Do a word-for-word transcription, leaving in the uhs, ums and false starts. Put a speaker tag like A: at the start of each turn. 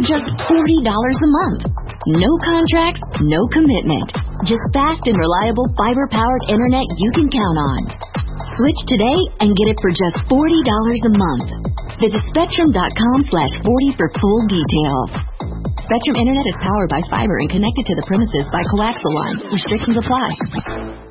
A: just forty dollars a month. No contracts, no commitment. Just fast and reliable fiber-powered internet you can count on. Switch today and get it for just forty dollars a month. Visit Spectrum.com slash 40 for full details. Spectrum Internet is powered by fiber and connected to the premises by coaxial lines. Restrictions apply.